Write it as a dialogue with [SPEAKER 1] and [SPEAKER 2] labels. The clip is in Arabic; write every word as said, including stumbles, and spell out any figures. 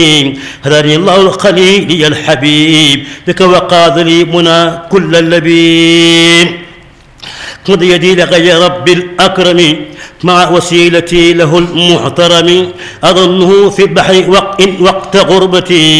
[SPEAKER 1] هداني الله الخليل الحبيب بك وقاض لي منى كل اللبيب مد يدي لغير رب الأكرم مع وسيلتي له المحترم أظنه في البحر وقت غربتي